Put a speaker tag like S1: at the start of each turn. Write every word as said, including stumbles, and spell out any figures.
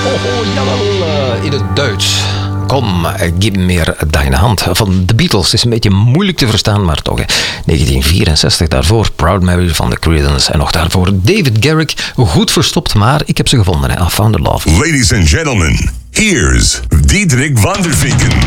S1: Oh, jawel, uh, in het Duits. Kom, geef me meer deine hand. Van de Beatles is een beetje moeilijk te verstaan, maar toch. Hè. negentien vierenzestig daarvoor, Proud Mary van de Creedence. En nog daarvoor David Garrick. Goed verstopt, maar ik heb ze gevonden. Hè. I found a love.
S2: Ladies and gentlemen, here's Diederik van der Vinken.